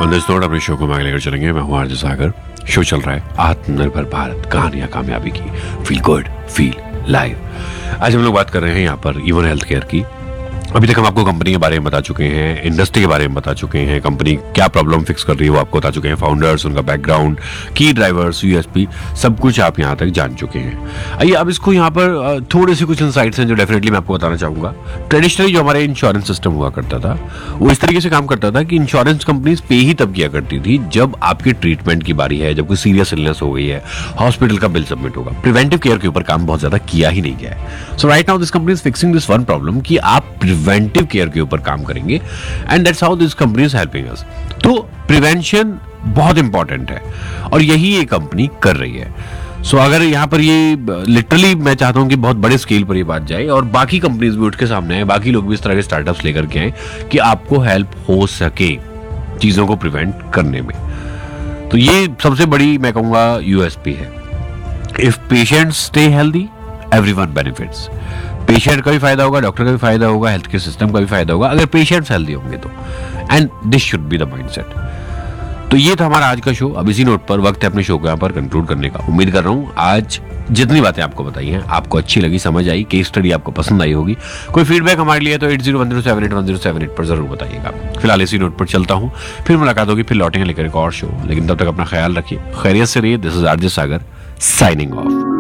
On this note अपने show को आगे लेकर चलेंगे। मैं हूं आरजे सागर। शो चल रहा है आत्मनिर्भर भारत, कहानियां कामयाबी की। Feel good, feel live. आज हम लोग बात कर रहे हैं यहाँ पर इवन हेल्थ केयर की। अभी तक हम आपको कंपनी के बारे में बता चुके हैं, इंडस्ट्री के बारे में बता चुके हैं, कंपनी क्या प्रॉब्लम फिक्स कर रही है वो आपको बता चुके हैं, फाउंडर्स, उनका बैकग्राउंड, की ड्राइवर्स, यूएसपी, सब कुछ आप यहाँ तक जान चुके हैं। आइए अब इसको यहाँ पर थोड़े से कुछ इनसाइट्स हैं जो डेफिनेटली मैं आपको बताना चाहूंगा। ट्रेडिशनली जो हमारा इंश्योरेंस सिस्टम हुआ करता था वो इस तरीके से काम करता था कि इंश्योरेंस कंपनीज पे ही तब किया करती थी जब आपकी ट्रीटमेंट की बारी है, जब कोई सीरियस इलनेस हो गई है, हॉस्पिटल का बिल सबमिट होगा। प्रिवेंटिव केयर के ऊपर काम बहुत ज्यादा किया ही नहीं गया है। सो right now this company is fixing this one problem कि आप प्रिवेंटिव केयर के ऊपर काम करेंगे and that's how this company is helping us. तो प्रिवेंशन बहुत इंपॉर्टेंट है और यही ये कंपनी कर रही है। सो अगर यहाँ पर ये लिटरली मैं चाहता हूं कि बहुत बड़े स्केल पर ये बात जाए और बाकी कंपनीज भी उठ के सामने आए, बाकी लोग भी इस तरह के स्टार्टअप्स लेकर के आए कि आपको हेल्प हो सके चीजों को प्रिवेंट करने में। तो ये सबसे बड़ी मैं कहूंगा यूएसपी है। If patients stay healthy, everyone benefits. Patient का भी फायदा होगा, डॉक्टर का भी फायदा होगा, हेल्थ केयर सिस्टम का भी फायदा होगा अगर पेशेंट्स हेल्दी होंगे तो। And this should be the mindset. तो ये था हमारा आज का शो। अब इसी नोट पर वक्त है अपने शो को यहाँ पर कंक्लूड करने का। उम्मीद कर रहा हूँ आज जितनी बातें आपको बताई हैं आपको अच्छी लगी, समझ आई, केस स्टडी आपको पसंद आई होगी। कोई फीडबैक हमारे लिए तो 8010781078 पर जरूर बताइएगा। फिलहाल इसी नोट पर चलता हूँ, फिर मुलाकात होगी, फिर लौटेंगे लेकर एक और शो। लेकिन तब तक अपना ख्याल रखिए, खैरियत से रहिए। This is RJ Sagar signing off.